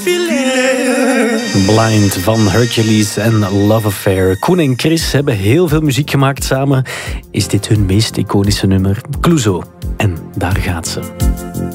Blind van Hercules en Love Affair. Koen en Chris hebben heel veel muziek gemaakt samen. Is dit hun meest iconische nummer? Clouseau. En daar gaat ze.